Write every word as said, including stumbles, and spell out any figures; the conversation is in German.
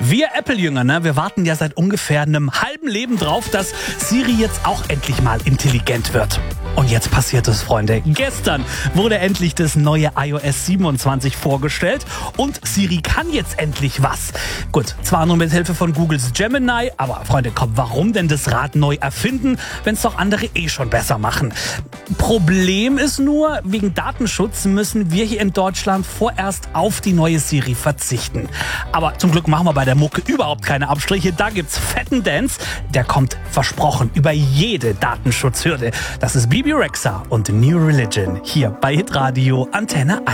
Wir Apple-Jünger, ne, wir warten ja seit ungefähr einem halben Leben drauf, dass Siri jetzt auch endlich mal intelligent wird. Und jetzt passiert es, Freunde. Gestern wurde endlich das neue i O S siebenundzwanzig vorgestellt und Siri kann jetzt endlich was. Gut, zwar nur mit Hilfe von Googles Gemini, aber Freunde, komm, warum denn das Rad neu erfinden, wenn es doch andere eh schon besser machen? Problem ist nur, wegen Datenschutz müssen wir hier in Deutschland vorerst auf die neue Siri verzichten. Aber zum Glück machen wir bei der Mucke überhaupt keine Abstriche. Da gibt's fetten Dance, der kommt versprochen über jede Datenschutzhürde. Das ist Bebe Rexha und New Religion hier bei Hitradio Antenne eins.